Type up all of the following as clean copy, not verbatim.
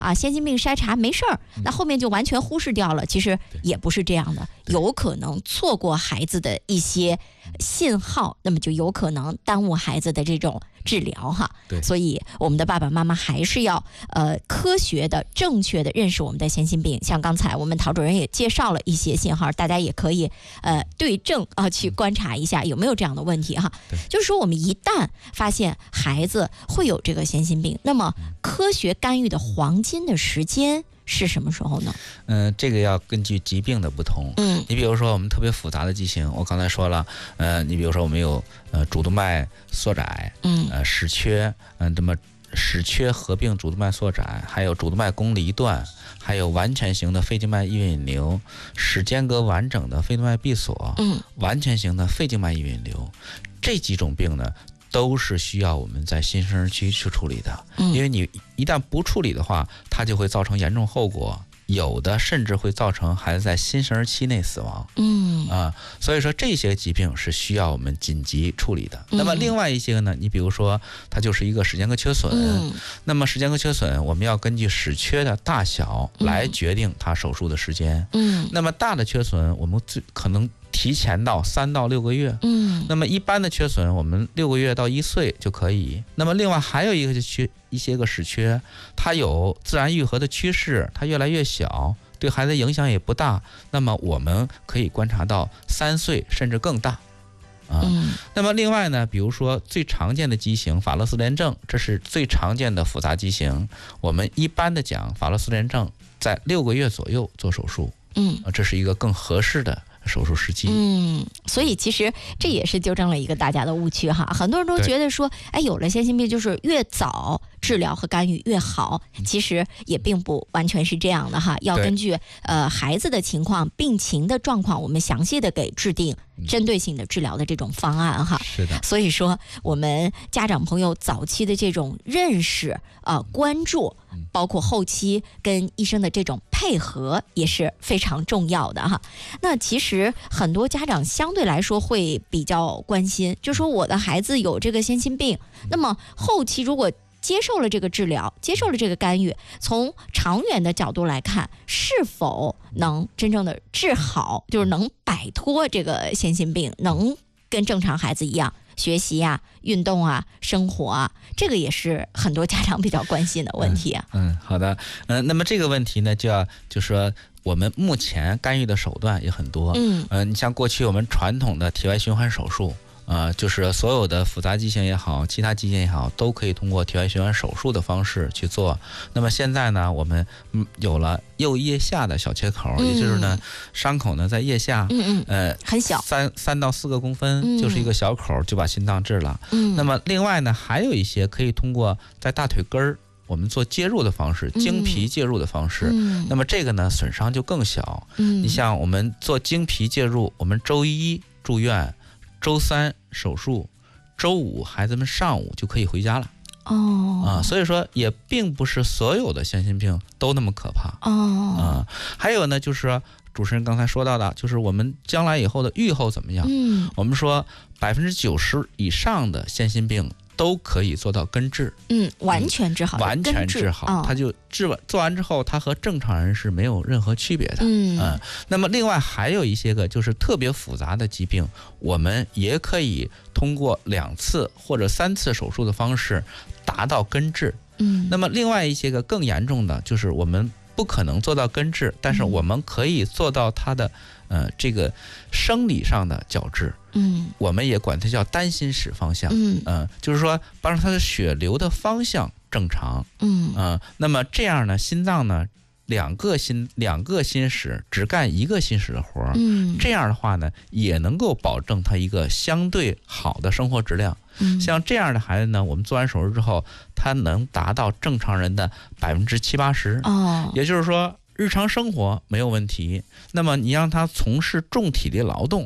啊，先心病筛查没事儿，那后面就完全忽视掉了。其实也不是这样的，有可能错过孩子的一些信号，那么就有可能耽误孩子的这种治疗哈。所以我们的爸爸妈妈还是要科学的、正确的认识我们的先心病。像刚才我们陶主任也介绍了一些信号，大家也可以对症去观察一下有没有这样的问题哈。就是说，我们一旦发现孩子会有这个先心病，那么科学干预的黄金的时间是什么时候呢？ 这个要根据疾病的不同。你比如说我们特别复杂的畸形，我刚才说了，你比如说我们有主动脉缩窄，室缺，这么室缺合并主动脉缩窄，还有主动脉弓离断，还有完全型的肺静脉异位引流，室间隔完整的肺动脉闭锁，完全型的肺静脉异位引流，这几种病呢，都是需要我们在新生儿期去处理的。因为你一旦不处理的话，它就会造成严重后果，有的甚至会造成孩子在新生儿期内死亡。所以说这些疾病是需要我们紧急处理的。那么另外一些呢，你比如说它就是一个室间隔缺损，那么室间隔缺损我们要根据室缺的大小来决定它手术的时间。那么大的缺损我们可能提前到3到6个月，那么一般的缺损我们6个月到1岁就可以。那么另外还有一个一些个室缺，它有自然愈合的趋势，它越来越小，对孩子影响也不大，那么我们可以观察到3岁甚至更大。那么另外呢，比如说最常见的畸形法勒斯联症，这是最常见的复杂畸形，我们一般的讲法勒斯联症在6个月左右做手术，这是一个更合适的手术时机。 所以其实这也是纠正了一个大家的误区哈。很多人都觉得说，有了先心病就是越早治疗和干预越好，其实也并不完全是这样的哈。要根据孩子的情况、病情的状况，我们详细的给制定针对性的治疗的这种方案哈。 是的。 所以说我们家长朋友早期的这种认识关注，包括后期跟医生的这种配合也是非常重要的哈。那其实很多家长相对来说会比较关心，就说我的孩子有这个先心病，那么后期如果接受了这个治疗，接受了这个干预，从长远的角度来看，是否能真正的治好，就是能摆脱这个先心病，能跟正常孩子一样学习啊、运动啊、生活啊，这个也是很多家长比较关心的问题啊。 好的。那么这个问题呢，就说我们目前干预的手段也很多。你像过去我们传统的体外循环手术，就是所有的复杂畸形也好，其他畸形也好，都可以通过体外循环手术的方式去做。那么现在呢，我们有了右腋下的小切口，也就是呢，伤口呢在腋下， 很小 ，3到4个公分，就是一个小口就把心脏治了。那么另外呢，还有一些可以通过在大腿根儿我们做介入的方式，经皮介入的方式，那么这个呢损伤就更小。你像我们做经皮介入，我们周1住院，周3手术，周5孩子们上午就可以回家了。所以说也并不是所有的先心病都那么可怕。还有呢，就是说主持人刚才说到的，就是我们将来以后的预后怎么样？我们说90%以上的先心病都可以做到根治。 完全治好， 完全治好，它就做完之后，它和正常人是没有任何区别的。那么另外还有一些个就是特别复杂的疾病，我们也可以通过2次或者3次手术的方式达到根治。那么另外一些个更严重的，就是我们不可能做到根治，但是我们可以做到它的这个生理上的矫治。我们也管它叫单心室方向。就是说帮助它的血流的方向正常。那么这样呢，心脏呢两个心室只干1个心室的活儿。这样的话呢，也能够保证它一个相对好的生活质量。像这样的孩子呢，我们做完手术之后，他能达到正常人的70%-80%。也就是说日常生活没有问题，那么你让他从事重体力劳动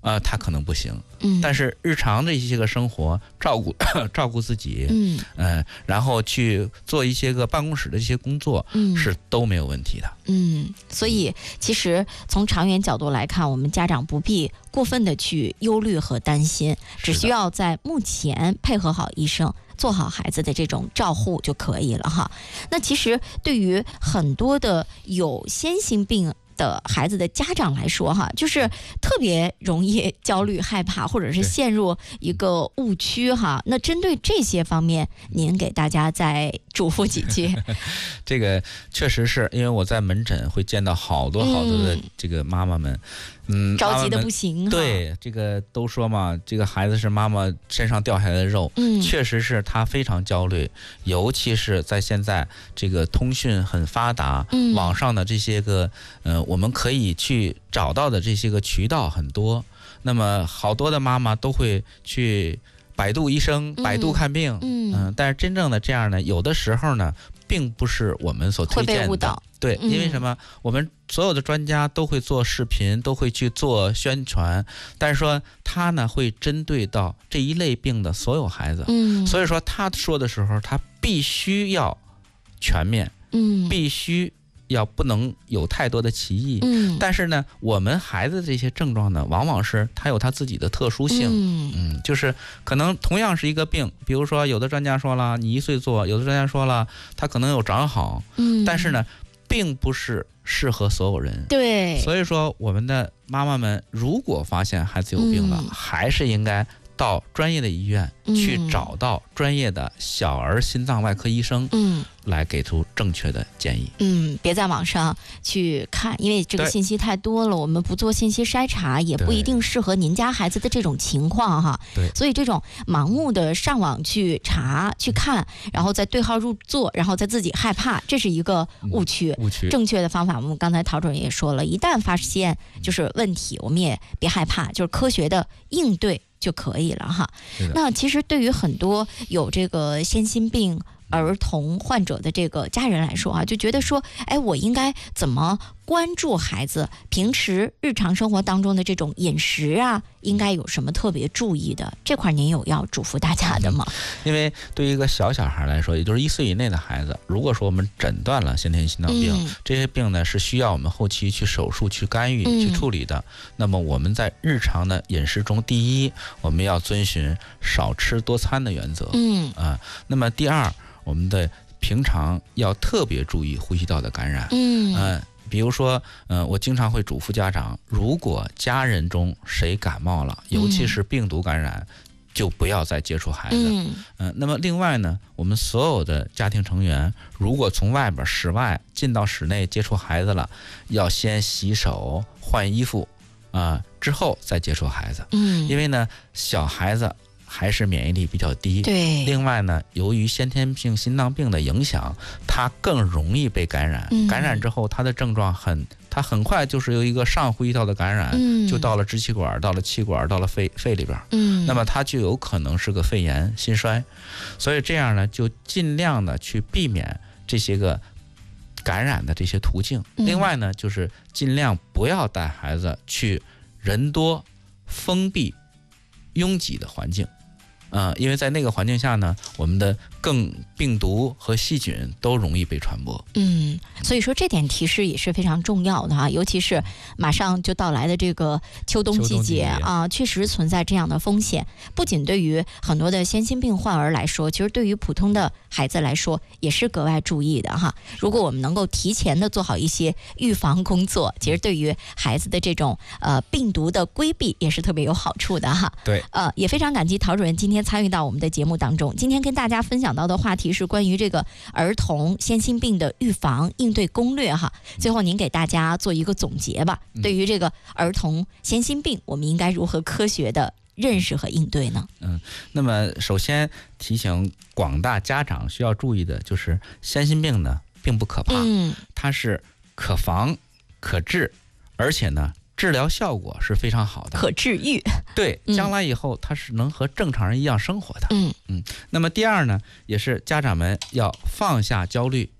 他可能不行，但是日常的一些个生活照顾自己，然后去做一些个办公室的一些工作，是都没有问题的。 所以其实从长远角度来看，我们家长不必过分的去忧虑和担心，只需要在目前配合好医生，做好孩子的这种照护就可以了哈。那其实对于很多的有先心病的孩子的家长来说哈，就是特别容易焦虑害怕，或者是陷入一个误区哈。那针对这些方面，您给大家再嘱咐几句。 这个确实是因为我在门诊会见到好多的这个妈妈们， 着急的不行。 对，这个都说嘛，这个孩子是妈妈身上掉下来的肉，确实是他非常焦虑，尤其是在现在这个通讯很发达，网上的这些个我们可以去找到的这些个渠道很多，那么好多的妈妈都会去百度医生，百度看病，但是真正的这样呢，有的时候呢，并不是我们所推荐的， 会被误导。 对，因为什么？我们所有的专家都会做视频，都会去做宣传，但是说他呢会针对到这一类病的所有孩子，所以说他说的时候，他必须要全面，必须要不能有太多的歧义，但是呢，我们孩子这些症状呢，往往是他有他自己的特殊性，就是可能同样是一个病，比如说有的专家说了你1岁做，有的专家说了他可能有长好，但是呢，并不是适合所有人。 对， 所以说我们的妈妈们，如果发现孩子有病了，还是应该到专业的医院去找到专业的小儿心脏外科医生，来给出正确的建议。 别在网上去看，因为这个信息太多了，我们不做信息筛查，也不一定适合您家孩子的这种情况哈。 对， 所以这种盲目的上网去查、去看，然后再对号入座，然后再自己害怕，这是一个误区。正确的方法，我们刚才陶主任也说了，一旦发现就是问题，我们也别害怕，就是科学的应对就可以了哈。那其实对于很多有这个先心病儿童患者的这个家人来说啊，就觉得说，我应该怎么关注孩子平时日常生活当中的这种饮食啊，应该有什么特别注意的？这块您有要嘱咐大家的吗？ 因为对于一个小孩来说，也就是1岁以内的孩子，如果说我们诊断了先天心脏病，这些病呢是需要我们后期去手术、去干预、去处理的。那么我们在日常的饮食中，第一，我们要遵循少吃多餐的原则，那么第二，我们的平常要特别注意呼吸道的感染，比如说，我经常会嘱咐家长，如果家人中谁感冒了，尤其是病毒感染，就不要再接触孩子。那么另外呢，我们所有的家庭成员，如果从外边室外进到室内接触孩子了，要先洗手、换衣服，之后再接触孩子。因为呢，小孩子还是免疫力比较低， 对。 另外呢，由于先天性心脏病的影响，它更容易被感染。感染之后，它的症状它很快就是由一个上呼吸道的感染，就到了支气管，到了气管，到了肺里边。那么它就有可能是个肺炎、心衰。所以这样呢，就尽量的去避免这些个感染的这些途径。另外呢，就是尽量不要带孩子去人多、封闭、拥挤的环境。因为在那个环境下呢，我们的病毒和细菌都容易被传播。 所以说这点提示也是非常重要的哈，尤其是马上就到来的这个秋冬季节啊，确实存在这样的风险。不仅对于很多的先心病患儿来说，其实对于普通的孩子来说也是格外注意的哈。如果我们能够提前的做好一些预防工作，其实对于孩子的这种病毒的规避也是特别有好处的哈。 对， 也非常感激陶主任今天参与到我们的节目当中。今天跟大家分享到的话题是关于这个儿童先心病的预防应对攻略哈。最后您给大家做一个总结吧。对于这个儿童先心病，我们应该如何科学的认识和应对呢？ 那么首先提醒广大家长需要注意的就是先心病呢并不可怕，它是可防可治，而且呢治疗效果是非常好的， 可治愈。 对，将来以后他是能和正常人一样生活的。那么第二呢，也是家长们要放下焦虑，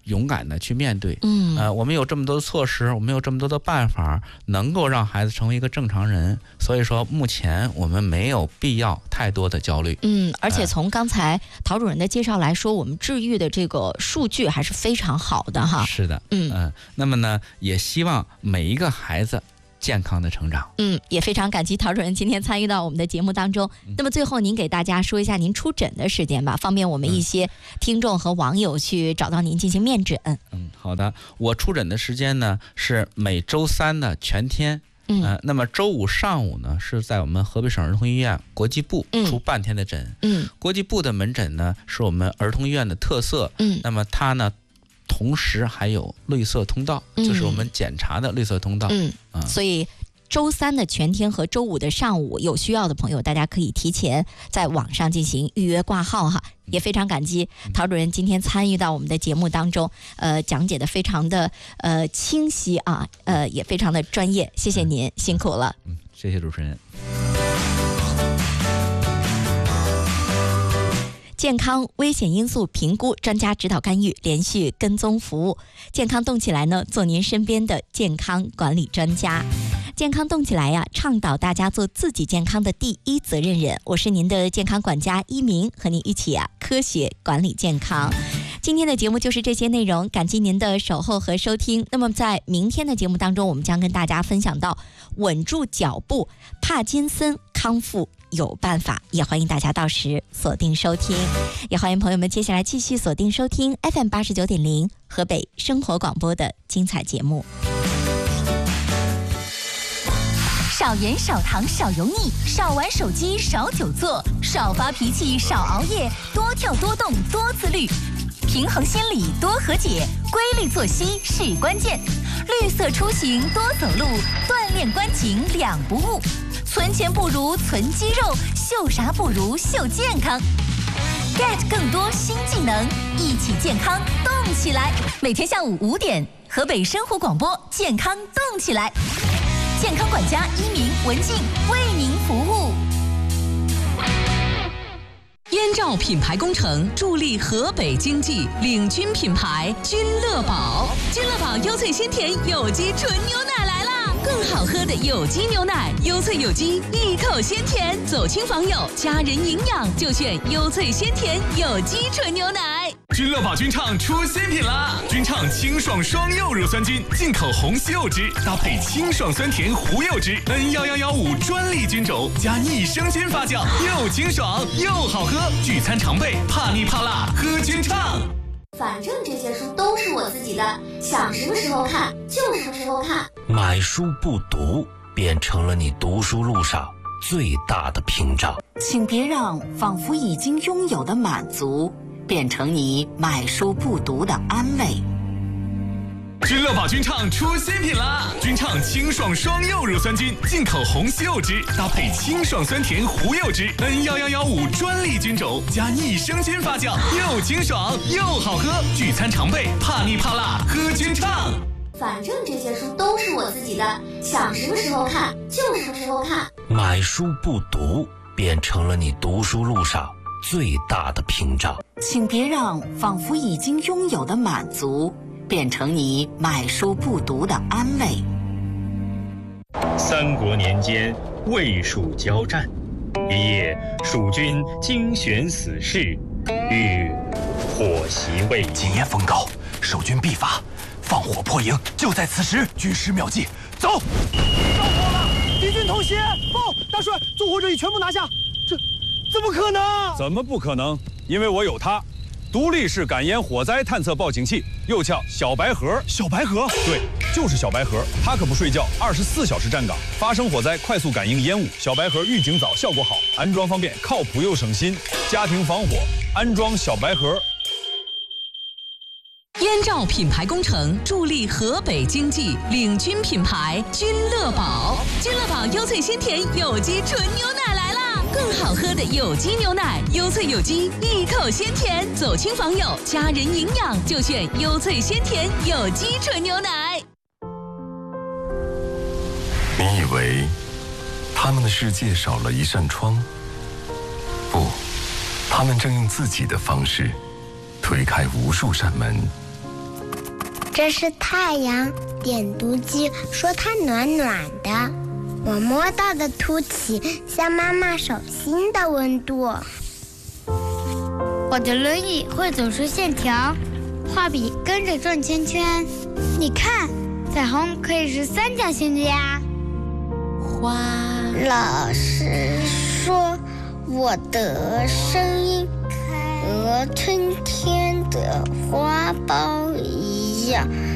勇敢的去面对。我们有这么多的措施，我们有这么多的办法，能够让孩子成为一个正常人。所以说，目前我们没有必要太多的焦虑。 而且从刚才陶主任的介绍来说，我们治愈的这个数据还是非常好的哈。 是的，那么呢，也希望每一个孩子健康的成长。 也非常感激陶主任今天参与到我们的节目当中。那么最后您给大家说一下您出诊的时间吧，方便我们一些听众和网友去找到您进行面诊。 好的，我出诊的时间呢是每周3的全天。那么周5上午呢是在我们河北省儿童医院国际部出半天的诊。国际部的门诊呢是我们儿童医院的特色。那么它呢同时还有绿色通道，就是我们检查的绿色通道。 所以周3的全天和周5的上午，有需要的朋友大家可以提前在网上进行预约挂号哈。也非常感激陶主任今天参与到我们的节目当中，讲解的非常的清晰啊，也非常的专业，谢谢您，辛苦了。 谢谢主持人。 健康危险因素评估专家指导干预，连续跟踪服务。健康动起来呢，做您身边的健康管理专家。健康动起来呀，倡导大家做自己健康的第一责任人。我是您的健康管家一鸣，和您一起科学管理健康。今天的节目就是这些内容，感激您的守候和收听。那么在明天的节目当中，我们将跟大家分享到稳住脚步，帕金森康复有办法，也欢迎大家到时锁定收听，也欢迎朋友们接下来继续锁定收听 FM 89.0河北生活广播的精彩节目。 少盐少糖少油腻，少玩手机少久坐，少发脾气少熬夜，多跳多动多自律，平衡心理多和解，规律作息是关键，绿色出行多走路，锻炼关颈两不误，存钱不如存肌肉，秀啥不如秀健康。get 更多新技能，一起健康动起来。每天下午5点，河北生活广播健康动起来，健康管家一鸣、文静为您服务。 燕赵品牌工程助力河北经济，领军品牌君乐宝。君乐宝优萃鲜甜有机纯牛奶来啦！更好喝的有机牛奶，优萃有机，一口鲜甜，走亲访友，家人营养就选优萃鲜甜有机纯牛奶。 君乐宝君畅出新品啦！君畅清爽双柚乳酸菌，进口红西柚汁，搭配清爽酸甜胡柚汁，N1115专利菌种，加益生菌发酵，又清爽又好喝。聚餐常备，怕腻怕辣，喝君畅。 反正这些书都是我自己的，想什么时候看就什么时候看。 买书不读，变成了你读书路上最大的屏障。 请别让仿佛已经拥有的满足变成你买书不读的安慰。 君乐宝君畅出新品啦！君畅清爽双柚乳酸菌，进口红西柚汁，搭配清爽酸甜胡柚汁，N1115专利菌种，加益生菌发酵，又清爽又好喝。聚餐常备，怕腻怕辣，喝君畅。 反正这些书都是我自己的，想什么时候看就什么时候看。 买书不读，变成了你读书路上最大的屏障。 请别让仿佛已经拥有的满足变成你买书不读的安慰。 三国年间，魏蜀交战，一夜，蜀军精选死士，欲火袭魏营。 今夜风高，守军必发，放火破营，就在此时。军师妙计，走！ 着火了，敌军偷袭！报，大帅，纵火者已全部拿下。这怎么可能？ 怎么不可能？因为我有它。独立式感烟火灾探测报警器，又叫小白盒。 小白盒？ 对，就是小白盒。它可不睡觉，24小时站岗，发生火灾快速感应烟雾。小白盒预警早，效果好，安装方便，靠谱又省心。家庭防火，安装小白盒。 燕赵品牌工程助力河北经济，领军品牌君乐宝。君乐宝优萃鲜甜有机纯牛奶来啦！更好喝的有机牛奶，优萃有机，一口鲜甜，走亲访友，家人营养就选优萃鲜甜有机纯牛奶。 你以为他们的世界少了一扇窗？不，他们正用自己的方式推开无数扇门， 这是太阳，点读机说它暖暖的。我摸到的凸起像妈妈手心的温度。 我的轮椅会走出线条，画笔跟着转圈圈。你看，彩虹可以是三角形的呀。 花，老师说我的声音和春天的花苞一样。